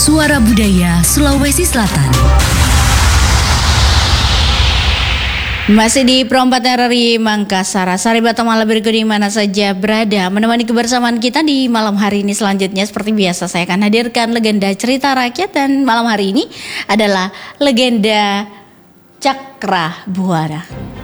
Suara Budaya Sulawesi Selatan. Masih di Perompat RRI Mangkasar, Sari Batam Malabirgo di mana saja berada, menemani kebersamaan kita di malam hari ini. Selanjutnya seperti biasa saya akan hadirkan legenda cerita rakyat, dan malam hari ini adalah legenda Cakra Buana.